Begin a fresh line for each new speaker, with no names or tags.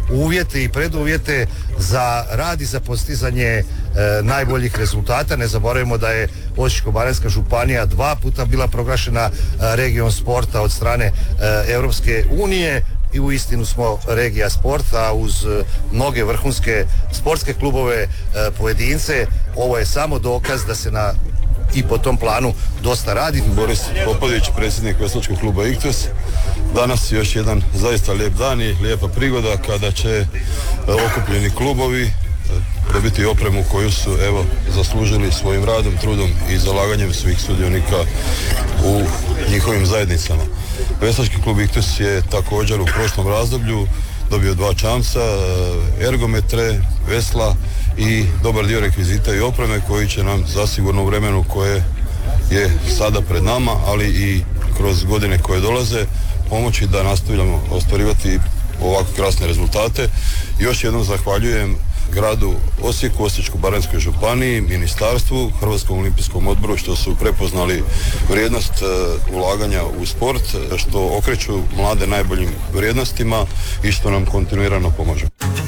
uvjete i preduvjete za rad i za postizanje najboljih rezultata. Ne zaboravimo da je Osječko-baranjska županija 2 puta bila proglašena regijom sporta od strane Europske unije i uistinu smo regija sporta uz mnoge vrhunske sportske klubove, pojedince. Ovo je samo dokaz da se i po tom planu dosta radi.
Boris Popović, predsjednik Veslačkog kluba Iktus. Danas još jedan zaista lijep dan i lijepa prigoda kada će okupljeni klubovi dobiti opremu koju su zaslužili svojim radom, trudom i zalaganjem svih sudionika u njihovim zajednicama. Veslački klub Iktus je također u prošlom razdoblju dobio 2 čamca, ergometre, vesla i dobar dio rekvizita i opreme koji će nam zasigurno u vremenu koje je sada pred nama, ali i kroz godine koje dolaze pomoći da nastavljamo ostvarivati ovako krasne rezultate. Još jednom zahvaljujem gradu Osijeku, Osječko-baranjskoj županiji, ministarstvu, Hrvatskom olimpijskom odboru što su prepoznali vrijednost ulaganja u sport, što okreću mlade najboljim vrijednostima i što nam kontinuirano pomažu.